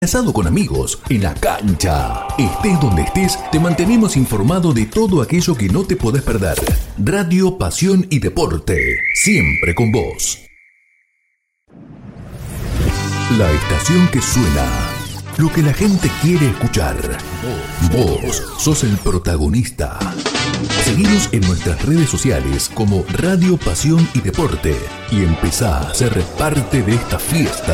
Asado con amigos, en la cancha. Estés donde estés, te mantenemos informado de todo aquello que no te podés perder. Radio, pasión y deporte, siempre con vos. La estación que suena, lo que la gente quiere escuchar. Vos sos el protagonista. Seguinos en nuestras redes sociales como Radio, Pasión y Deporte y empezá a ser parte de esta fiesta